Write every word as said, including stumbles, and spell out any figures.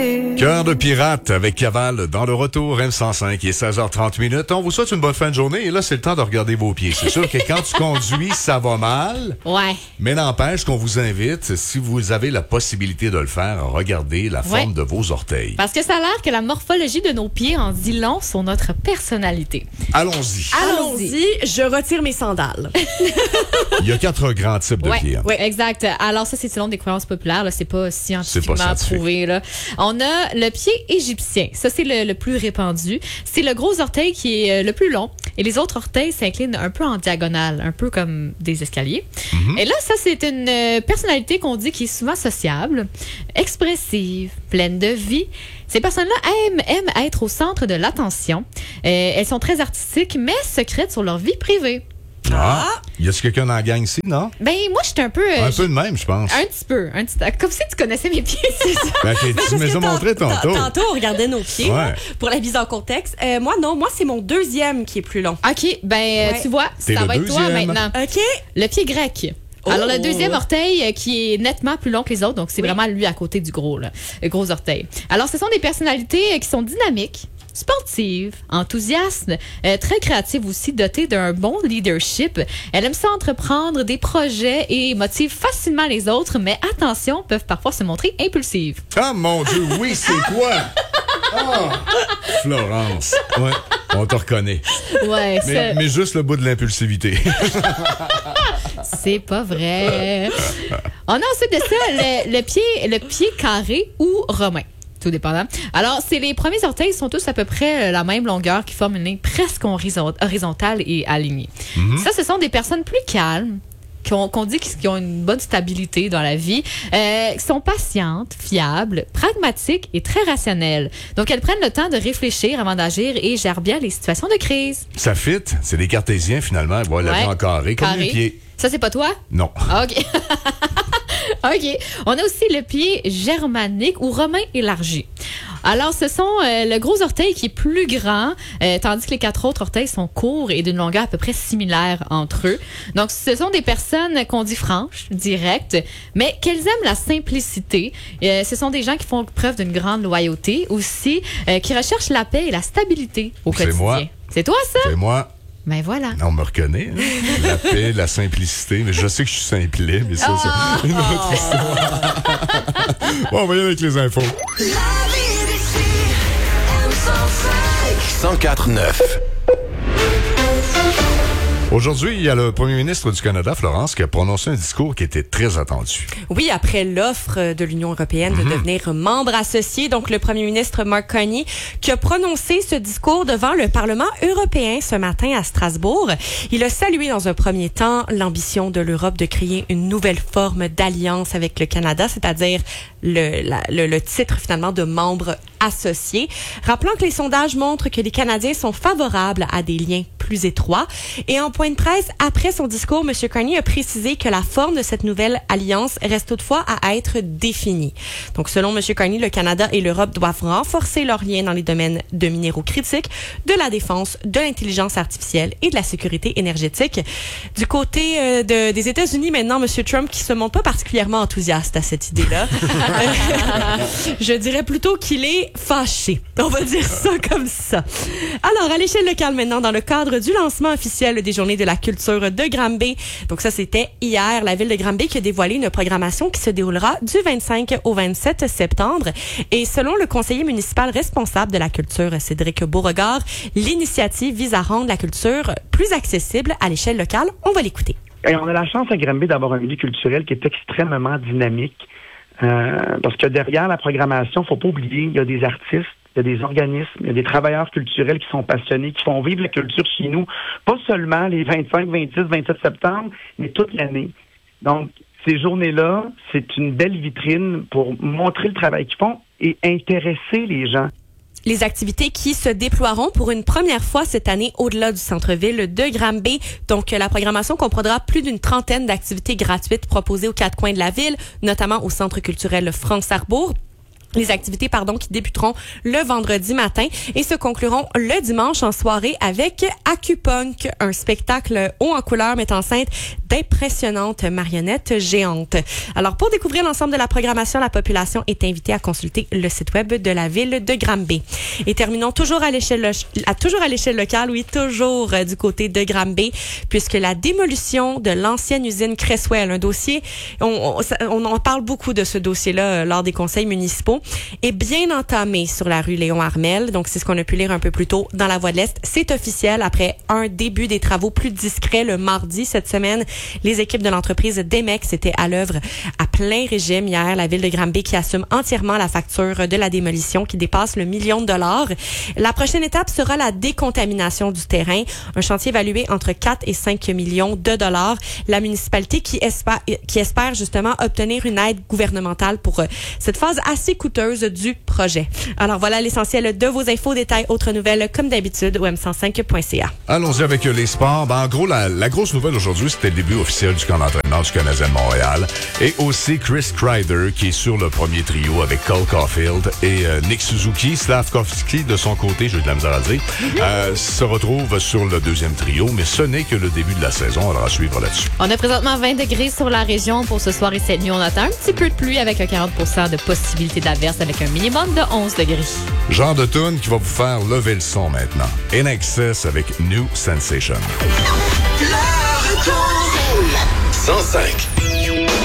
Cœur de pirate avec Caval dans le retour M cent cinq, il est seize heures trente minutes. On vous souhaite une bonne fin de journée et là, c'est le temps de regarder vos pieds. C'est sûr que quand tu conduis, ça va mal. Ouais. Mais n'empêche qu'on vous invite, si vous avez la possibilité de le faire, à regarder la forme ouais. de vos orteils. Parce que ça a l'air que la morphologie de nos pieds en dit long sur notre personnalité. Allons-y. Allons-y, je retire mes sandales. Il y a quatre grands types de ouais. pieds. Hein. Oui, exact. Alors ça, c'est selon des croyances populaires. Là. C'est pas scientifiquement c'est pas scientifique. prouvé. Là. On a le pied égyptien. Ça, c'est le, le plus répandu. C'est le gros orteil qui est le plus long. Et les autres orteils s'inclinent un peu en diagonale, un peu comme des escaliers. Mm-hmm. Et là, ça, c'est une personnalité qu'on dit qui est souvent sociable, expressive, pleine de vie. Ces personnes-là aiment, aiment être au centre de l'attention. Euh, elles sont très artistiques, mais secrètes sur leur vie privée. Ah! Y a-t-il quelqu'un dans la gang ici, non? Ben, moi, j'étais un peu... Euh, un peu de même, je pense. Un petit peu. Un petit, comme si tu connaissais mes pieds, c'est ça. Ben, tu ben, me les as montrés tantôt. Tantôt, on regardait nos pieds, ouais. là, pour la mise en contexte. Euh, moi, non. Moi, c'est mon deuxième qui est plus long. OK. Ben, ouais. tu vois, T'es ça va deuxième. être toi maintenant. OK. Le pied grec. Oh. Alors, le deuxième orteil euh, qui est nettement plus long que les autres. Donc, c'est oui. vraiment lui à côté du gros, là, le gros orteil. Alors, ce sont des personnalités euh, qui sont dynamiques, sportive, enthousiaste, euh, très créative aussi, dotée d'un bon leadership. Elle aime ça entreprendre des projets et motive facilement les autres, mais attention, peuvent parfois se montrer impulsives. Ah mon Dieu, oui, c'est quoi? Oh, Florence. Ouais, on te reconnaît. Ouais, mais, mais juste le bout de l'impulsivité. C'est pas vrai. On a ensuite de ça le, le pied, le pied carré ou romain. Tout dépendant. Alors, c'est les premiers orteils sont tous à peu près la même longueur qui forment une ligne presque horizontale et alignée. Mm-hmm. Ça, ce sont des personnes plus calmes, qui ont, qu'on dit qui ont une bonne stabilité dans la vie, euh, qui sont patientes, fiables, pragmatiques et très rationnelles. Donc, elles prennent le temps de réfléchir avant d'agir et gèrent bien les situations de crise. Ça fit. C'est des cartésiens, finalement. Voilà, ouais. La vie en carré, comme carré. les pieds. Ça, c'est pas toi? Non. OK. OK. On a aussi le pied germanique ou romain élargi. Alors, ce sont euh, le gros orteil qui est plus grand, euh, tandis que les quatre autres orteils sont courts et d'une longueur à peu près similaire entre eux. Donc, ce sont des personnes qu'on dit franches, directes, mais qu'elles aiment la simplicité. Euh, ce sont des gens qui font preuve d'une grande loyauté aussi, euh, qui recherchent la paix et la stabilité au quotidien. C'est moi. C'est toi, ça? C'est moi. Ben voilà. On me reconnaît. Hein? La paix, la simplicité. Mais je sais que je suis simplet, mais ça, oh! c'est une autre histoire. Bon, on va y aller avec les infos. cent quatre neuf. Aujourd'hui, il y a le premier ministre du Canada, Florence, qui a prononcé un discours qui était très attendu. Oui, après l'offre de l'Union européenne mm-hmm. de devenir membre associé, donc le premier ministre Mark Carney, qui a prononcé ce discours devant le Parlement européen ce matin à Strasbourg. Il a salué dans un premier temps l'ambition de l'Europe de créer une nouvelle forme d'alliance avec le Canada, c'est-à-dire le, la, le, le titre finalement de membre associé. Rappelant que les sondages montrent que les Canadiens sont favorables à des liens plus étroits. Et en point de presse, après son discours, M. Carney a précisé que la forme de cette nouvelle alliance reste toutefois à être définie. Donc, selon M. Carney, le Canada et l'Europe doivent renforcer leurs liens dans les domaines de minéraux critiques, de la défense, de l'intelligence artificielle et de la sécurité énergétique. Du côté euh, de, des États-Unis, maintenant, M. Trump, qui se montre pas particulièrement enthousiaste à cette idée-là, je dirais plutôt qu'il est fâché. On va dire ça comme ça. Alors, à l'échelle locale maintenant, dans le cadre du lancement officiel des Journées de la culture de Granby. Donc ça, c'était hier, la ville de Granby qui a dévoilé une programmation qui se déroulera du vingt-cinq au vingt-sept septembre. Et selon le conseiller municipal responsable de la culture, Cédric Beauregard, l'initiative vise à rendre la culture plus accessible à l'échelle locale. On va l'écouter. Et on a la chance à Granby d'avoir un milieu culturel qui est extrêmement dynamique. Euh, parce que derrière la programmation, faut pas oublier, il y a des artistes, il y a des organismes, il y a des travailleurs culturels qui sont passionnés, qui font vivre la culture chez nous, pas seulement les vingt-cinq, vingt-six, vingt-sept septembre, mais toute l'année. Donc, ces journées-là, c'est une belle vitrine pour montrer le travail qu'ils font et intéresser les gens. Les activités qui se déploieront pour une première fois cette année au-delà du centre-ville de Granby. Donc, la programmation comprendra plus d'une trentaine d'activités gratuites proposées aux quatre coins de la ville, notamment au Centre culturel France-Arbour. Les activités, pardon, qui débuteront le vendredi matin et se concluront le dimanche en soirée avec Acupunk, un spectacle haut en couleur mettant en scène d'impressionnantes marionnettes géantes. Alors, pour découvrir l'ensemble de la programmation, la population est invitée à consulter le site web de la ville de Granby. Et terminons toujours à l'échelle, à, toujours à l'échelle locale, oui, toujours euh, du côté de Granby, puisque la démolition de l'ancienne usine Cresswell, un dossier, on, on, on en parle beaucoup de ce dossier-là euh, lors des conseils municipaux, est bien entamé sur la rue Léon Armel. Donc, c'est ce qu'on a pu lire un peu plus tôt dans la Voix de l'Est. C'est officiel après un début des travaux plus discrets le mardi cette semaine. Les équipes de l'entreprise Demex étaient à l'œuvre à plein régime hier. La ville de Granby qui assume entièrement la facture de la démolition qui dépasse le million de dollars. La prochaine étape sera la décontamination du terrain. Un chantier évalué entre quatre et cinq millions de dollars. La municipalité qui espère, qui espère justement obtenir une aide gouvernementale pour euh, cette phase assez coûteuse du projet. Alors voilà l'essentiel de vos infos, détails, autres nouvelles comme d'habitude au m cent cinq point c a. Allons-y avec les sports. Ben, en gros, la, la grosse nouvelle aujourd'hui, c'était le début officiel du camp d'entraînement du Canadien de Montréal. Et aussi Chris Kreider, qui est sur le premier trio avec Cole Caulfield et euh, Nick Suzuki. Slavkovski, de son côté, j'ai eu de la misère à dire, mm-hmm. euh, se retrouve sur le deuxième trio, mais ce n'est que le début de la saison. Alors, à suivre là-dessus. On a présentement vingt degrés sur la région pour ce soir et cette nuit. On attend un petit peu de pluie avec un quarante pour cent de possibilité d'averse avec un minimum de onze degrés. Genre de tune qui va vous faire lever le son maintenant. In Excess avec New Sensation. cent cinq.